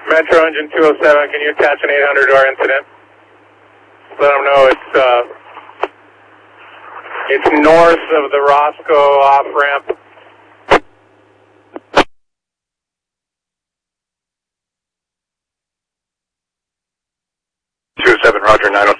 Metro Engine 207, can you attach an 800 to our incident? Let them know it's north of the Roscoe off-ramp. 207, roger, 902.